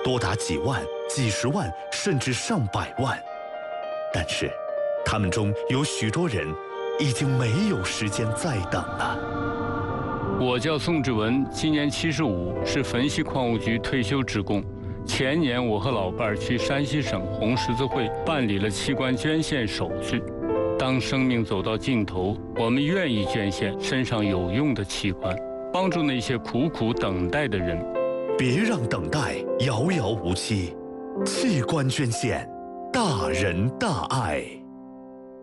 多达几万、几十万，甚至上百万。但是，他们中有许多人已经没有时间再等了。 我叫宋志文，今年75，是汾西矿务局退休职工。前年，我和老伴儿去山西省红十字会办理了器官捐献手续。当生命走到尽头，我们愿意捐献身上有用的器官，帮助那些苦苦等待的人。 别让等待遥遥无期，器官捐献，大仁大爱。